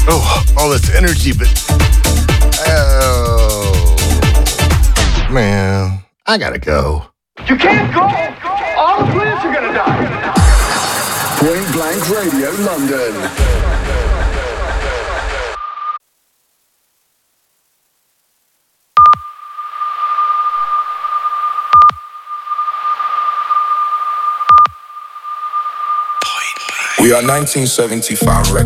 Oh, all this energy, but oh man, I gotta go. You can't go. All the players are gonna die. Point Blank Radio London. We are 1975